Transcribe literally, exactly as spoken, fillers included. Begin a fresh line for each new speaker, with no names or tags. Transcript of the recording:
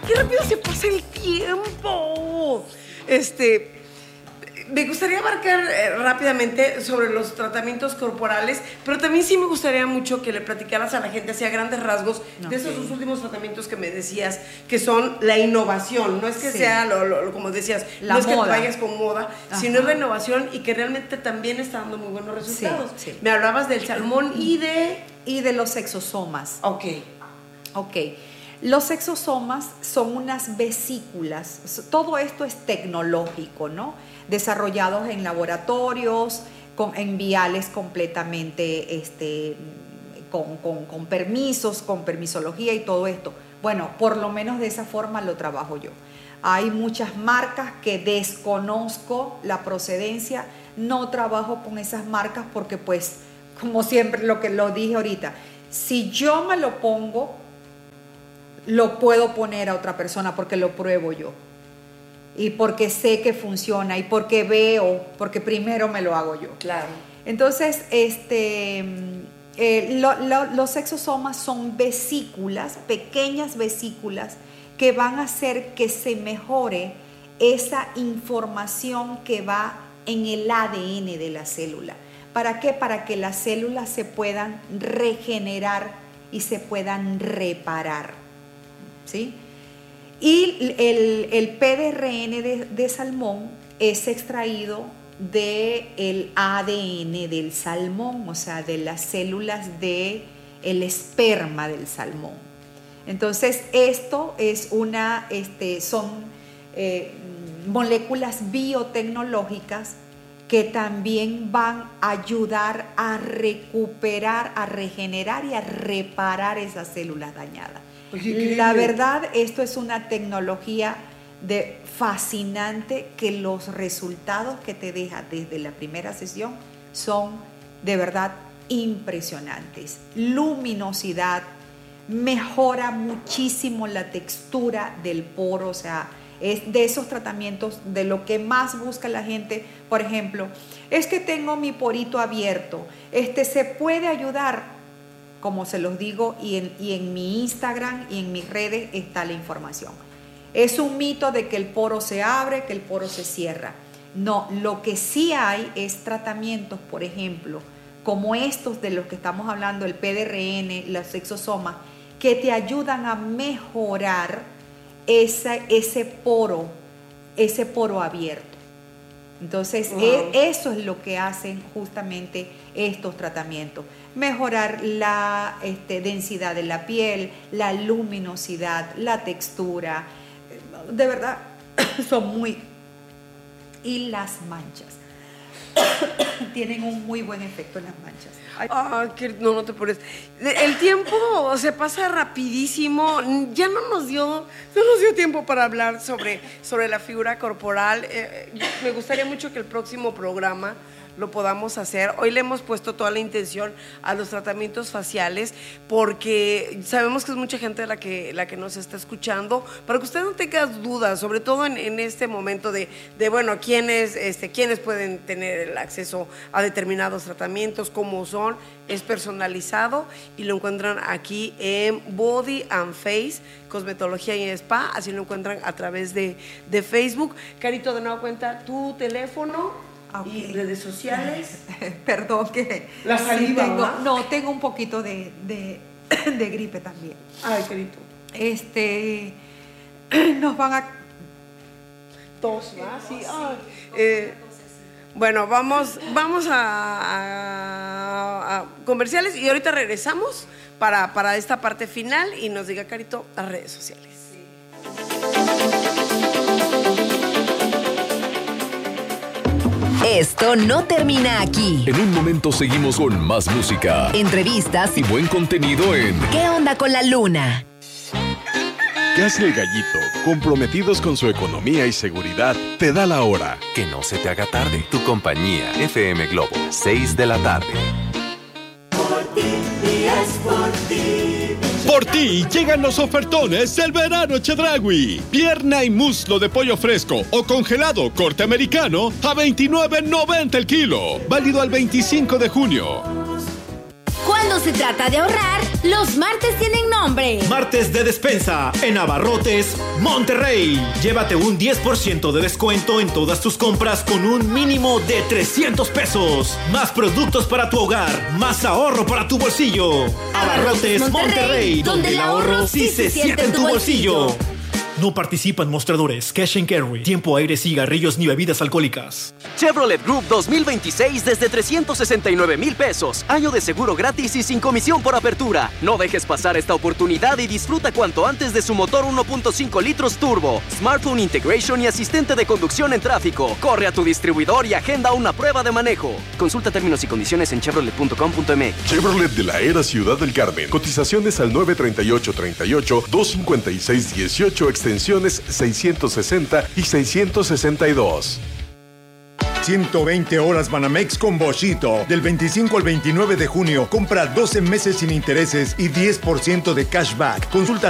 qué rápido se pasa el tiempo. Este... Me gustaría abarcar eh, rápidamente sobre los tratamientos corporales, pero también sí me gustaría mucho que le platicaras a la gente hacia grandes rasgos okay. de esos dos últimos tratamientos que me decías, que son la innovación. No es que sí. sea, lo, lo, lo, como decías, la no es moda. Que te vayas con moda, Ajá. sino es la innovación y que realmente también está dando muy buenos resultados. Sí, sí. Me hablabas del salmón y de...
Y de los exosomas.
Ok.
Ok. Los exosomas son unas vesículas, todo esto es tecnológico, ¿no? Desarrollados en laboratorios, con, en viales completamente este, con, con, con permisos, con permisología y todo esto. Bueno, por lo menos de esa forma lo trabajo yo. Hay muchas marcas que desconozco la procedencia, no trabajo con esas marcas porque pues, como siempre lo que lo dije ahorita, si yo me lo pongo, lo puedo poner a otra persona porque lo pruebo yo y porque sé que funciona y porque veo, porque primero me lo hago yo.
Claro.
Entonces, este, eh, lo, lo, los exosomas son vesículas, pequeñas vesículas que van a hacer que se mejore esa información que va en el A D N de la célula. ¿Para qué? Para que las células se puedan regenerar y se puedan reparar. ¿Sí? Y el, el P D R N de, de salmón es extraído del A D N del salmón, o sea, de las células del esperma del salmón. Entonces, esto es una, este, son eh, moléculas biotecnológicas que también van a ayudar a recuperar, a regenerar y a reparar esas células dañadas. Oye, la verdad, esto es una tecnología de fascinante que los resultados que te deja desde la primera sesión son de verdad impresionantes. Luminosidad, mejora muchísimo la textura del poro, o sea, es de esos tratamientos de lo que más busca la gente. Por ejemplo, es que tengo mi porito abierto, este se puede ayudar. Como se los digo, y en, y en mi Instagram y en mis redes está la información. Es un mito de que el poro se abre, que el poro se cierra. No, lo que sí hay es tratamientos, por ejemplo, como estos de los que estamos hablando, el P D R N, los exosomas, que te ayudan a mejorar ese, ese poro, ese poro abierto. Entonces, wow. es, eso es lo que hacen justamente estos tratamientos. Mejorar la este, densidad de la piel, la luminosidad, la textura. De verdad, son muy... Y las manchas. Tienen un muy buen efecto en las manchas.
Ay, ah, que no, no te pones. El tiempo se pasa rapidísimo. Ya no nos dio, no nos dio tiempo para hablar sobre, sobre la figura corporal. Eh, me gustaría mucho que el próximo programa lo podamos hacer. Hoy le hemos puesto toda la intención a los tratamientos faciales porque sabemos que es mucha gente la que, la que nos está escuchando, para que usted no tenga dudas, sobre todo en, en este momento de, de bueno, quiénes, este, quiénes pueden tener el acceso a determinados tratamientos, cómo son, es personalizado y lo encuentran aquí en Body and Face, Cosmetología y Spa, así lo encuentran a través de, de Facebook. Carito, de nueva cuenta, tu teléfono. Okay. ¿Y redes sociales?
Perdón que...
¿La saliva?
Sí tengo, no, tengo un poquito de, de, de gripe también.
Ay, querido.
Este, nos van a...
Tos, ¿verdad? Sí. Ah, eh, bueno, vamos, vamos a, a, a comerciales y ahorita regresamos para, para esta parte final y nos diga, Carito, las redes sociales. Sí.
Esto no termina aquí.
En un momento seguimos con más música,
entrevistas
y buen contenido en
¿Qué onda con la luna?
¿Qué hace el gallito? Comprometidos con su economía y seguridad, te da la hora.
Que no se te haga tarde. Tu compañía, F M Globo, seis de la tarde.
Por ti y es por ti.
Por ti llegan los ofertones del verano Chedraui. Pierna y muslo de pollo fresco o congelado corte americano a veintinueve noventa el kilo. Válido al veinticinco de junio.
Cuando se trata de ahorrar, los martes tienen
nombre.
Martes de despensa en Abarrotes Monterrey. Llévate un diez por ciento de descuento en todas tus compras con un mínimo de trescientos pesos. Más productos para tu hogar, más ahorro para tu bolsillo. Abarrotes Monterrey, Monterrey, donde el ahorro sí se siente en tu bolsillo. No participa en mostradores, cash and carry, tiempo, aire, cigarrillos ni bebidas alcohólicas.
Chevrolet Group dos mil veintiséis desde trescientos sesenta y nueve mil pesos. Año de seguro gratis y sin comisión por apertura. No dejes pasar esta oportunidad y disfruta cuanto antes de su motor uno punto cinco litros turbo, smartphone integration y asistente de conducción en tráfico. Corre a tu distribuidor y agenda una prueba de manejo. Consulta términos y condiciones en chevrolet punto com punto m x.
Chevrolet de la era Ciudad del Carmen. Cotizaciones al nueve treinta y ocho treinta y ocho, doscientos cincuenta y seis dieciocho, extensiones seiscientos sesenta y seiscientos sesenta y dos.
ciento veinte horas Banamex con Boschito. Del veinticinco al veintinueve de junio, compra doce meses sin intereses y diez por ciento de cashback. Consulta